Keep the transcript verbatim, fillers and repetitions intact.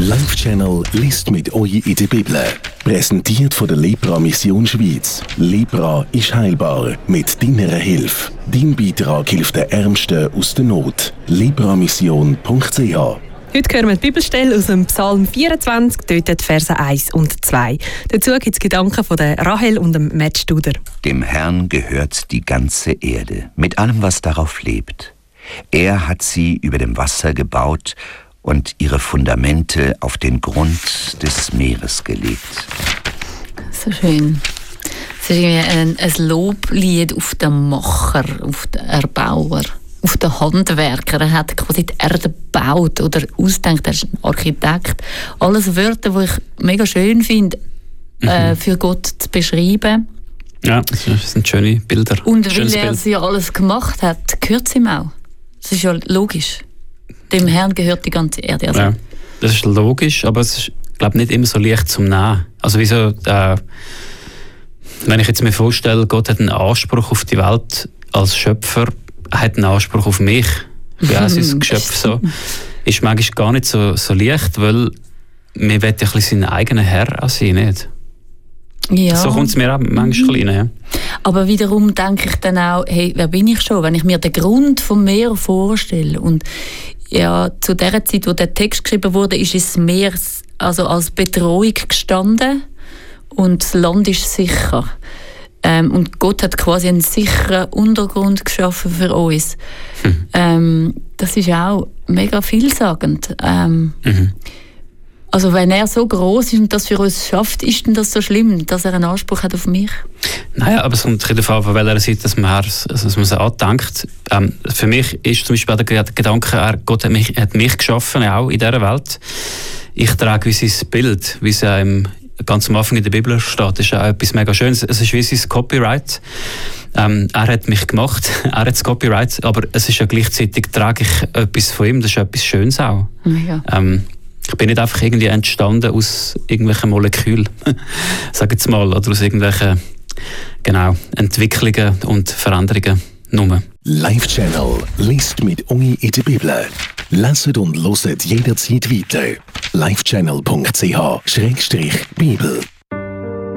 Life Channel liest mit euch in der Bibel. Präsentiert von der Lepra Mission Schweiz. Lepra ist heilbar mit deiner Hilfe. Dein Beitrag hilft den Ärmsten aus der Not. lepramission punkt c h. Heute hören wir die Bibelstelle aus dem Psalm vierundzwanzig, dort die Verse eins und zwei. Dazu gibt es Gedanken von der Rahel und dem Matt Studer. Dem Herrn gehört die ganze Erde, mit allem, was darauf lebt. Er hat sie über dem Wasser gebaut und ihre Fundamente auf den Grund des Meeres gelegt. So schön. Es ist irgendwie ein, ein Loblied auf den Macher, auf den Erbauer, auf den Handwerker. Er hat quasi die Erde gebaut oder ausgedacht. Er ist ein Architekt. Alles Wörter, die ich mega schön finde, mhm. äh, für Gott zu beschreiben. Ja, das sind schöne Bilder. Und weil Schönes er Bild. sie alles gemacht hat, gehört es ihm auch. Das ist ja logisch. Dem Herrn gehört die ganze Erde. Also. Ja, das ist logisch, aber es ist, glaube nicht immer so leicht zum Nehmen. Also wieso, äh, wenn ich jetzt mir vorstelle, Gott hat einen Anspruch auf die Welt als Schöpfer, hat einen Anspruch auf mich, wie auch sein Geschöpf so, ist manchmal gar nicht so, so leicht, weil wir wollen ja ein bisschen sein eigener Herr an sein, nicht? Ja. So kommt es mir auch manchmal rein. Ja. Aber wiederum denke ich dann auch, hey, wer bin ich schon? Wenn ich mir den Grund vom Meer vorstelle und ja, zu der Zeit, wo der Text geschrieben wurde, ist das Meer also als Bedrohung gestanden und das Land ist sicher. Ähm, und Gott hat quasi einen sicheren Untergrund geschaffen für uns. Hm. Ähm, das ist auch mega vielsagend. Ähm, mhm. Also wenn er so groß ist und das für uns schafft, ist denn das so schlimm, dass er einen Anspruch hat auf mich? Naja, aber es kommt davon, von welcher Seite dass man, dass man es andenkt. Ähm, für mich ist zum Beispiel der Gedanke, er, Gott hat mich, hat mich geschaffen, auch in dieser Welt. Ich trage wie sein Bild, wie es ähm, ganz am Anfang in der Bibel steht. Das ist auch etwas mega Schönes. Es ist wie sein Copyright. Ähm, er hat mich gemacht, er hat das Copyright, aber es ist ja gleichzeitig, trage ich etwas von ihm, das ist etwas Schönes auch. Ja. Ähm, Ich bin nicht einfach irgendwie entstanden aus irgendwelchen Molekülen, sag jetzt mal, oder aus irgendwelchen genau, Entwicklungen und Veränderungen nur. Life Channel liest mit euch in der Bibel. Leset und loset jederzeit weiter. live channel punkt c h Schrägstrich Bibel